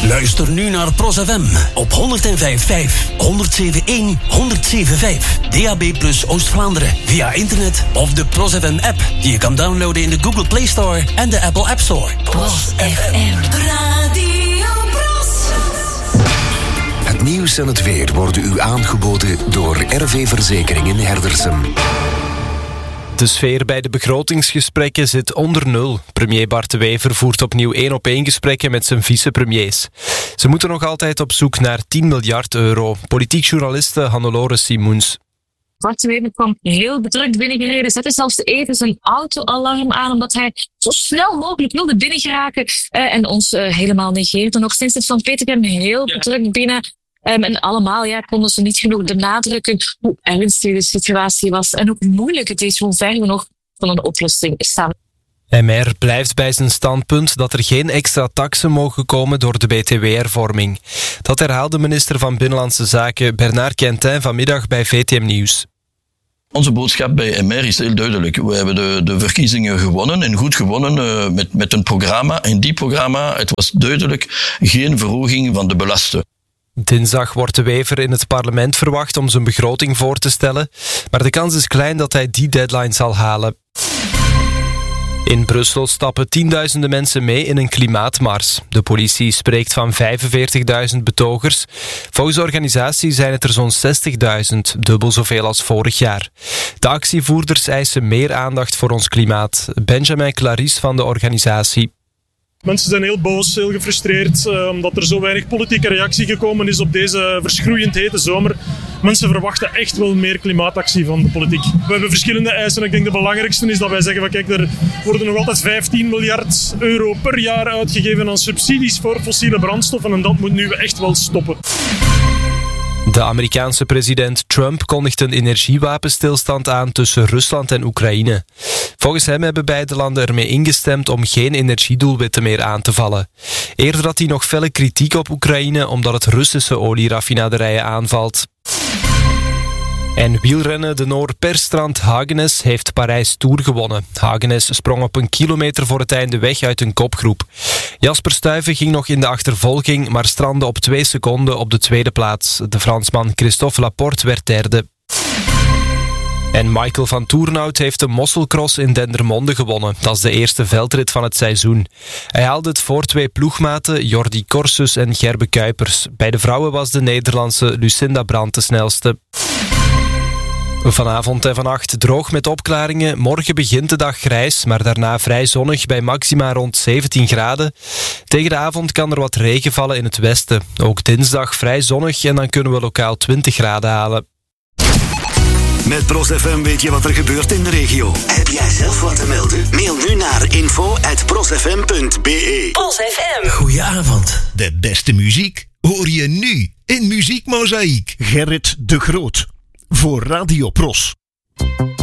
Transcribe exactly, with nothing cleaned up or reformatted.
Luister nu naar Pros F M op honderd vijf komma vijf, honderd zeven komma één, honderd zeven komma vijf. D A B plus Oost-Vlaanderen via internet of de Pros F M app die je kan downloaden in de Google Play Store en de Apple App Store. Pros F M Radio Pros. Het nieuws en het weer worden u aangeboden door R V Verzekering in Herdersum. De sfeer bij de begrotingsgesprekken zit onder nul. Premier Bart De Wever voert opnieuw één-op-één gesprekken met zijn vicepremiers. Ze moeten nog altijd op zoek naar tien miljard euro. Politiek journaliste Hannelore Simoens. Bart De Wever kwam heel bedrukt binnengereden. Zette zelfs even zijn autoalarm aan, omdat hij zo snel mogelijk wilde binnengeraken uh, en ons uh, helemaal negeerde. Nog steeds zit Van Petegem heel bedrukt binnen. Um, en allemaal ja, konden ze niet genoeg benadrukken hoe ernstig de situatie was en hoe moeilijk het is, hoe ver we nog van een oplossing staan. M R blijft bij zijn standpunt dat er geen extra taksen mogen komen door de B T W-hervorming. Dat herhaalde minister van Binnenlandse Zaken Bernard Quentin vanmiddag bij V T M Nieuws. Onze boodschap bij M R is heel duidelijk. We hebben de, de verkiezingen gewonnen en goed gewonnen uh, met, met een programma. En die programma, het was duidelijk geen verhoging van de belasten. Dinsdag wordt De Wever in het parlement verwacht om zijn begroting voor te stellen, maar de kans is klein dat hij die deadline zal halen. In Brussel stappen tienduizenden mensen mee in een klimaatmars. De politie spreekt van vijfenveertigduizend betogers. Volgens de organisatie zijn het er zo'n zestigduizend, dubbel zoveel als vorig jaar. De actievoerders eisen meer aandacht voor ons klimaat. Benjamin Clarice van de organisatie. Mensen zijn heel boos, heel gefrustreerd, uh, omdat er zo weinig politieke reactie gekomen is op deze verschroeiend hete zomer. Mensen verwachten echt wel meer klimaatactie van de politiek. We hebben verschillende eisen en ik denk de belangrijkste is dat wij zeggen van kijk, er worden nog altijd vijftien miljard euro per jaar uitgegeven aan subsidies voor fossiele brandstoffen en dat moet nu echt wel stoppen. De Amerikaanse president Trump kondigt een energiewapenstilstand aan tussen Rusland en Oekraïne. Volgens hem hebben beide landen ermee ingestemd om geen energiedoelwitten meer aan te vallen. Eerder had hij nog felle kritiek op Oekraïne omdat het Russische olieraffinaderijen aanvalt. En wielrennen, de Noor Perstrand Hagenes heeft Parijs Tour gewonnen. Hagenes sprong op een kilometer voor het einde weg uit een kopgroep. Jasper Stuyven ging nog in de achtervolging, maar strandde op twee seconden op de tweede plaats. De Fransman Christophe Laporte werd derde. En Michael van Toernout heeft de Mosselcross in Dendermonde gewonnen. Dat is de eerste veldrit van het seizoen. Hij haalde het voor twee ploegmaten, Jordi Corsus en Gerbe Kuipers. Bij de vrouwen was de Nederlandse Lucinda Brandt de snelste. Vanavond en vannacht droog met opklaringen. Morgen begint de dag grijs, maar daarna vrij zonnig bij maxima rond zeventien graden. Tegen de avond kan er wat regen vallen in het westen. Ook dinsdag vrij zonnig en dan kunnen we lokaal twintig graden halen. Met Pros F M weet je wat er gebeurt in de regio. Heb jij zelf wat te melden? Mail nu naar info at prosfm punt b e. Pros F M. Goedenavond. De beste muziek hoor je nu in Muziek Mozaïek. Gerrit de Groot voor Radio Pros.